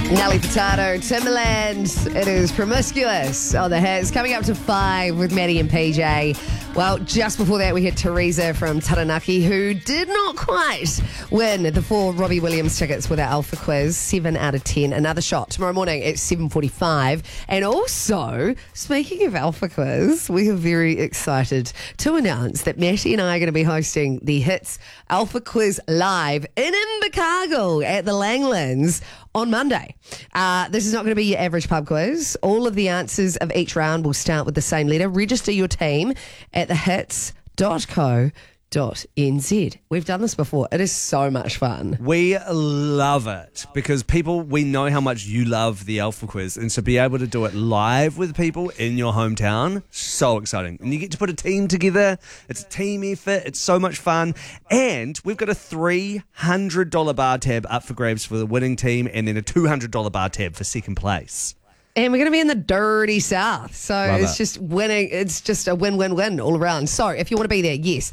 Nelly Furtado, Timberland. It is Promiscuous on the hits. Coming up to 5 with Maddie and PJ. Well, just before that, we had Teresa from Taranaki, who did not quite win the 4 Robbie Williams tickets with our Alpha Quiz. 7 out of 10. Another shot tomorrow morning at 7:45. And also, speaking of Alpha Quiz, we are very excited to announce that Matty and I are going to be hosting the Hits Alpha Quiz live in Invercargill at the Langlands on Monday. This is not going to be your average pub quiz. All of the answers of each round will start with the same letter. Register your team at thehits.co.nz. We've done this before. It is so much fun. We love it because we know how much you love the Alpha Quiz, and to be able to do it live with people in your hometown, so exciting. And you get to put a team together. It's a team effort. It's so much fun. And we've got a $300 bar tab up for grabs for the winning team, and then a $200 bar tab for second place. And we're going to be in the dirty south. So Love it's it. just winning. It's just a win-win-win all around. So if you want to be there, yes,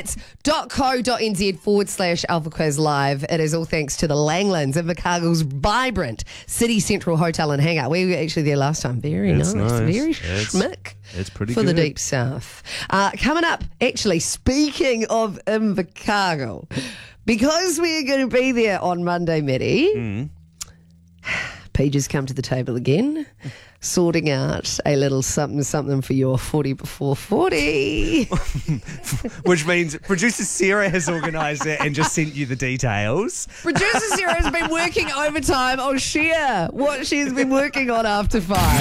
thehits.co.nz/Alpha Quiz Live. It is all thanks to the Langlands, Invercargill's vibrant city central hotel and hangout. We were actually there last time. Very It's nice. nice. Very It's- schmick. it's pretty for the good. deep south. Coming up, actually, speaking of Invercargill, because we're going to be there on Monday, Maddie, Pages come to the table again, sorting out a little something for your 40 before 40. Which means producer Sarah has organised it and just sent you the details. Producer Sarah has been working overtime. I'll share what she has been working on after 5.